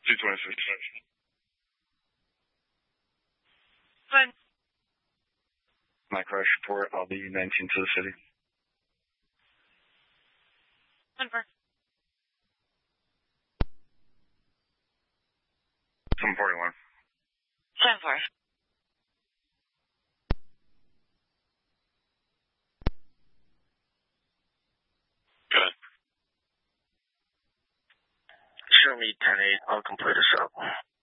226. Fine. My crash report, I'll be 19 to the city. Confirm. 741. 7-4. Good. Show me 10-8. I'll complete a shot.